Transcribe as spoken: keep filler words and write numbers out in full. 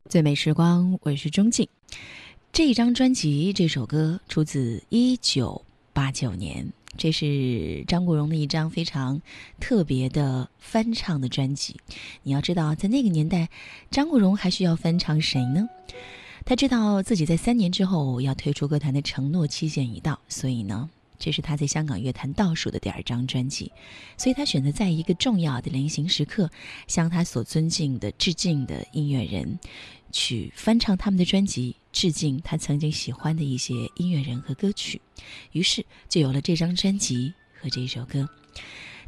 最美时光，我是钟静。这一张专辑，这首歌出自一九八九年，这是张国荣的一张非常特别的翻唱的专辑。你要知道，在那个年代，张国荣还需要翻唱谁呢？他知道自己在三年之后要退出歌坛的承诺期限已到，所以呢，这是他在香港乐坛倒数的第二张专辑，所以他选择在一个重要的临行时刻，向他所尊敬的、致敬的音乐人，去翻唱他们的专辑，致敬他曾经喜欢的一些音乐人和歌曲。于是就有了这张专辑和这首歌。